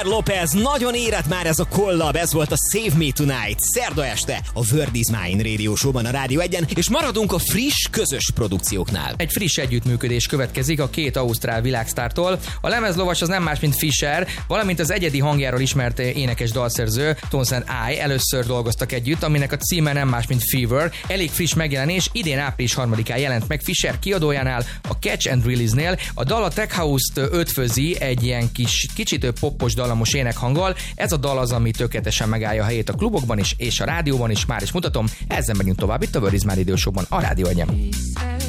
Lopez, nagyon érett már ez a kollab, ez volt a Save Me Tonight, szerda este a Word is Mine Radio Show-ban a Rádió 1-en, és maradunk a friss, közös produkcióknál. Egy friss együttműködés következik a két ausztrál világsztártól. A lemezlovas az nem más, mint Fisher, valamint az egyedi hangjáról ismert énekes dalszerző Townsend I először dolgoztak együtt, aminek a címe nem más, mint Fever. Elég friss megjelenés, idén április 3-án jelent meg Fisher kiadójánál, a Catch and Release-nél. A dal a Tech House-t ötvözi egy ilyen kicsit poppos dallamos énekhanggal. Ez a dal az, ami tökéletesen megállja a helyét a klubokban is, és a rádióban is. Már is mutatom, ezzel megyünk tovább itt a Word is Mine Radio Show-ban a Rádió 1-en.